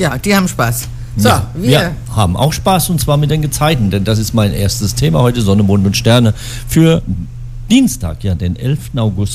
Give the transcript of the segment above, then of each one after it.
Ja, die haben Spaß. So, ja, wir haben auch Spaß, und zwar mit den Gezeiten, denn das ist mein erstes Thema heute, Sonne, Mond und Sterne für Dienstag, ja, den 11. August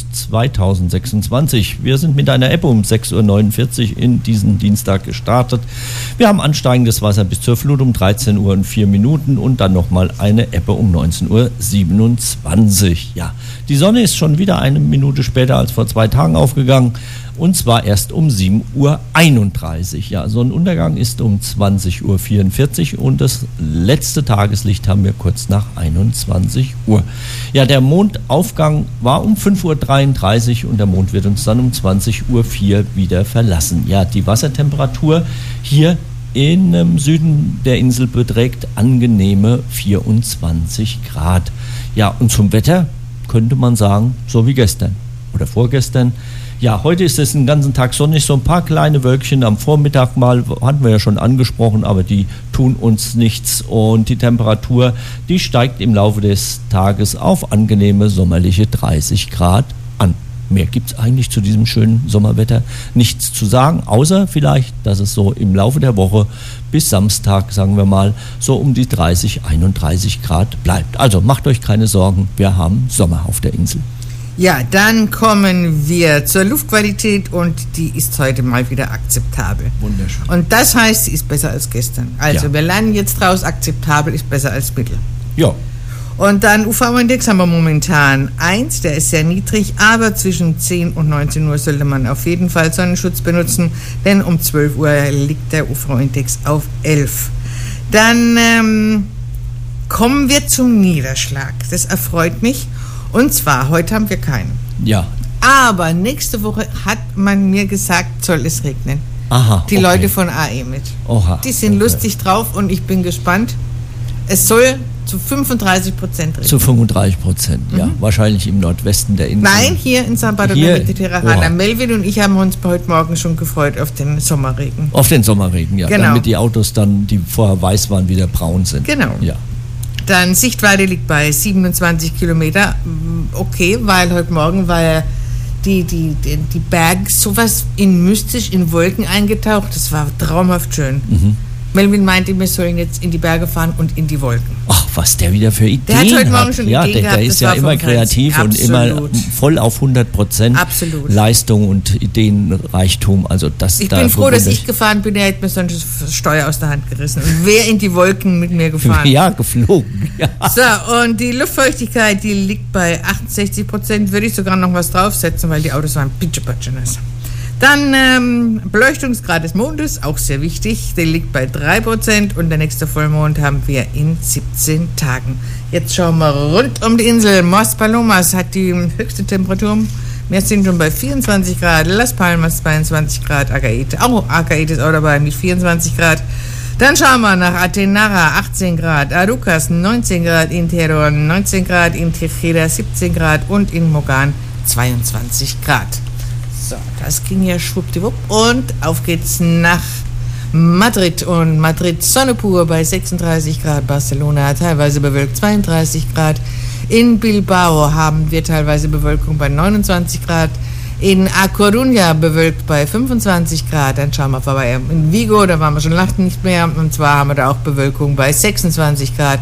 2026. Wir sind mit einer Ebbe um 6.49 Uhr in diesen Dienstag gestartet. Wir haben ansteigendes Wasser bis zur Flut um 13 Uhr und 4 Minuten und dann nochmal eine Ebbe um 19.27 Uhr. Ja, die Sonne ist schon wieder eine Minute später als vor 2 Tagen aufgegangen. Und zwar erst um 7.31 Uhr. Ja, Sonnenuntergang ist um 20.44 Uhr und das letzte Tageslicht haben wir kurz nach 21 Uhr. Ja, der Mondaufgang war um 5.33 Uhr und der Mond wird uns dann um 20.04 Uhr wieder verlassen. Ja, die Wassertemperatur hier im Süden der Insel beträgt angenehme 24 Grad. Ja, und zum Wetter könnte man sagen, so wie gestern oder vorgestern. Ja, heute ist es den ganzen Tag sonnig, so ein paar kleine Wölkchen am Vormittag mal, hatten wir ja schon angesprochen, aber die tun uns nichts und die Temperatur, die steigt im Laufe des Tages auf angenehme sommerliche 30 Grad an. Mehr gibt es eigentlich zu diesem schönen Sommerwetter nichts zu sagen, außer vielleicht, dass es so im Laufe der Woche bis Samstag, sagen wir mal, so um die 30, 31 Grad bleibt. Also macht euch keine Sorgen, wir haben Sommer auf der Insel. Ja, dann kommen wir zur Luftqualität und die ist heute mal wieder akzeptabel. Wunderschön. Und das heißt, sie ist besser als gestern. Also Ja. wir lernen jetzt raus, akzeptabel ist besser als mittel. Ja, Und dann UV-Index haben wir momentan 1, der ist sehr niedrig, aber zwischen 10 und 19 Uhr sollte man auf jeden Fall Sonnenschutz benutzen, denn um 12 Uhr liegt der UV-Index auf 11. Dann kommen wir zum Niederschlag. Das erfreut mich. Und zwar, heute haben wir keinen. ja. Aber nächste Woche hat man mir gesagt, soll es regnen. Aha. Die okay. Leute von AE mit. Oha. Die sind lustig drauf und ich bin gespannt. Es soll zu 35% regnen. Zu 35%, ja. Wahrscheinlich im Nordwesten der Insel. Nein, hier in San Bartolomé Hier? de Tirajana. Oha. Melvin und ich haben uns heute Morgen schon gefreut auf den Sommerregen. Auf den Sommerregen, ja. Genau. Damit die Autos dann, die vorher weiß waren, wieder braun sind. Genau. Ja. Dann Sichtweite liegt bei 27 Kilometer. Okay, weil heute Morgen war ja die Berge sowas mystisch in Wolken eingetaucht. Das war traumhaft schön. Melvin meinte, wir sollen jetzt in die Berge fahren und in die Wolken. Ach, was der wieder für Ideen Der hat heute Morgen schon ja, Ideen der gehabt, ist das ja war immer vom kreativ Feinsten. und immer Absolut. voll auf 100% Absolut. Leistung und Ideenreichtum. Also das Ich da bin froh, dass bewundere ich gefahren bin. Er hätte mir sonst das Steuer aus der Hand gerissen. Und wer in die Wolken mit mir gefahren? Ja, geflogen. Ja. So, und die Luftfeuchtigkeit, die liegt bei 68%. Würde ich sogar noch was draufsetzen, weil die Autos waren pitschepatsche-nass. Dann Beleuchtungsgrad des Mondes, auch sehr wichtig. Der liegt bei 3% und der nächste Vollmond haben wir in 17 Tagen. Jetzt schauen wir rund um die Insel. Mas Palomas hat die höchste Temperatur. Wir sind schon bei 24 Grad. Las Palmas 22 Grad. Agaete ist auch dabei mit 24 Grad. Dann schauen wir nach Atenara, 18 Grad, Arucas 19 Grad, in Teror 19 Grad, in Tejeda 17 Grad und in Mogan 22 Grad. So, das ging ja schwuppdiwupp und auf geht's nach Madrid und Madrid Sonne pur bei 36 Grad, Barcelona teilweise bewölkt 32 Grad, in Bilbao haben wir teilweise Bewölkung bei 29 Grad, in A Coruña bewölkt bei 25 Grad, dann schauen wir vorbei in Vigo, da waren wir schon lange nicht mehr, und zwar haben wir da auch Bewölkung bei 26 Grad.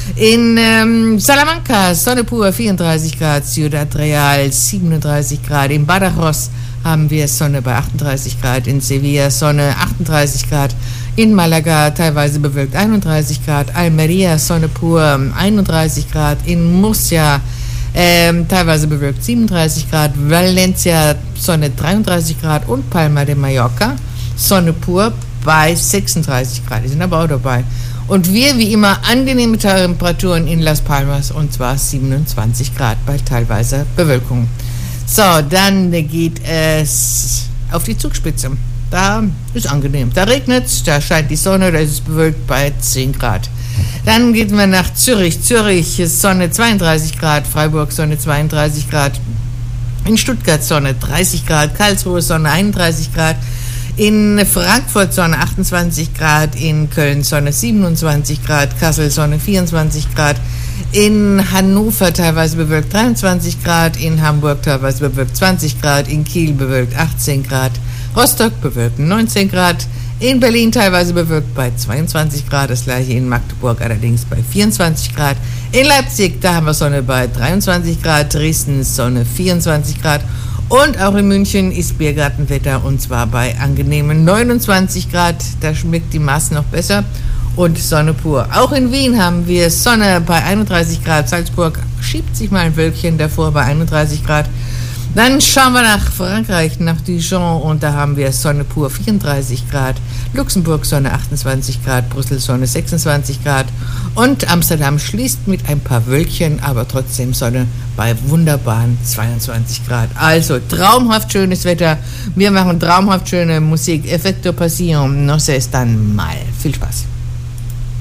In Salamanca, Sonne pur, 34 Grad, Ciudad Real, 37 Grad, in Badajoz haben wir Sonne bei 38 Grad, in Sevilla Sonne 38 Grad, in Malaga teilweise bewölkt 31 Grad, Almeria Sonne pur 31 Grad, in Murcia teilweise bewölkt 37 Grad, Valencia Sonne 33 Grad und Palma de Mallorca Sonne pur bei 36 Grad, die sind aber auch dabei. Und wir, wie immer, angenehme Temperaturen in Las Palmas, und zwar 27 Grad bei teilweise Bewölkung. So, dann geht es auf die Zugspitze. Da ist angenehm. Da regnet es, da scheint die Sonne, da ist es bewölkt bei 10 Grad. Dann gehen wir nach Zürich. Zürich ist Sonne 32 Grad, Freiburg Sonne 32 Grad, in Stuttgart Sonne 30 Grad, Karlsruhe Sonne 31 Grad, in Frankfurt Sonne 28 Grad, in Köln Sonne 27 Grad, Kassel Sonne 24 Grad, in Hannover teilweise bewölkt 23 Grad, in Hamburg teilweise bewölkt 20 Grad, in Kiel bewölkt 18 Grad, Rostock bewölkt 19 Grad, In Berlin teilweise bewölkt bei 22 Grad, das gleiche in Magdeburg allerdings bei 24 Grad. In Leipzig, da haben wir Sonne bei 23 Grad, Dresden Sonne 24 Grad und auch in München ist Biergartenwetter und zwar bei angenehmen 29 Grad, da schmeckt die Maß noch besser und Sonne pur. Auch in Wien haben wir Sonne bei 31 Grad, Salzburg schiebt sich mal ein Wölkchen davor bei 31 Grad. Dann schauen wir nach Frankreich, nach Dijon und da haben wir Sonne pur 34 Grad, Luxemburg Sonne 28 Grad, Brüssel Sonne 26 Grad und Amsterdam schließt mit ein paar Wölkchen, aber trotzdem Sonne bei wunderbaren 22 Grad. Also traumhaft schönes Wetter, wir machen traumhaft schöne Musik, Effecto Passion, no sé, dann mal. Viel Spaß.